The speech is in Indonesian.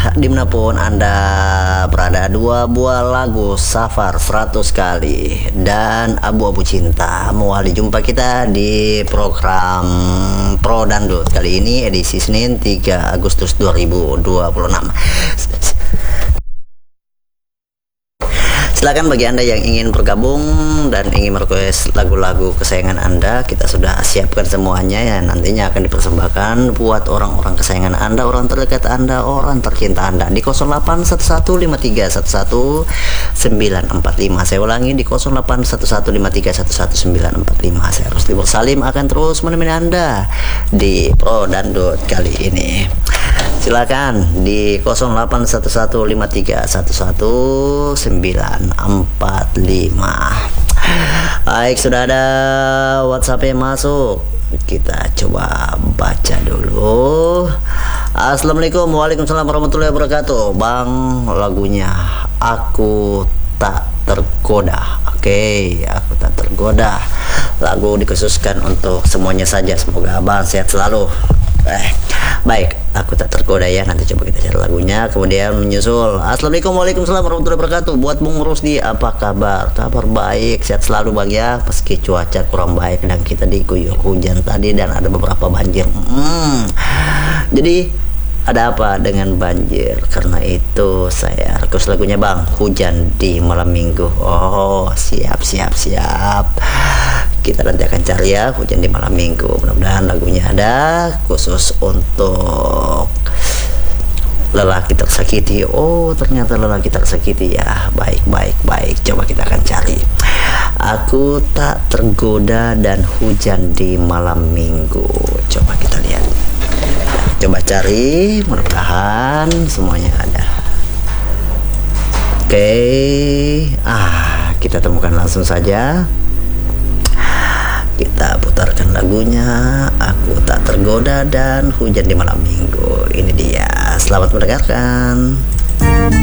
dimanapun Anda berada, dua buah lagu Safar 100 kali dan Abu-Abu Cinta mewali jumpa kita di program Pro Dangdut kali ini edisi Senin 3 Agustus 2026. Silakan bagi Anda yang ingin bergabung dan ingin merequest lagu-lagu kesayangan Anda, kita sudah siapkan semuanya ya, nantinya akan dipersembahkan buat orang-orang kesayangan Anda, orang terdekat Anda, orang tercinta Anda di 081153111945. Saya ulangi di 081153111945. Saya Rusli Bersalim akan terus menemani Anda di Pro Dangdut kali ini. Silakan di 081153111945. Baik, sudah ada WhatsApp yang masuk. Kita coba baca dulu. Assalamualaikum, waalaikumsalam warahmatullahi wabarakatuh. Bang, lagunya Aku Tak Tergoda. Oke, Aku Tak Tergoda. Lagu dikhususkan untuk semuanya saja. Semoga Abang sehat selalu. Baik, Aku Tak Tergoda ya. Nanti coba kita cari lagunya. Kemudian menyusul Assalamualaikum, waalaikumsalam warahmatullahi wabarakatuh. Buat Bung Rusdi, apa kabar? Kabar baik, sehat selalu Bang ya. Meski cuaca kurang baik dan kita diguyur hujan tadi dan ada beberapa banjir. Jadi ada apa dengan banjir? Karena itu saya request lagunya Bang, Hujan di Malam Minggu. Oh, siap. Kita nanti akan cari ya, Hujan di Malam Minggu. Mudah-mudahan lagunya ada khusus untuk lelaki tersakiti. Oh, ternyata lelaki tersakiti ya. Baik. Coba kita akan cari Aku Tak Tergoda dan Hujan di Malam Minggu. Coba kita lihat. Coba cari, mudah-mudahan semuanya ada. Oke, kita temukan langsung saja. Kita putarkan lagunya Aku Tak Tergoda dan Hujan di Malam Minggu. Ini dia. Selamat mendengarkan.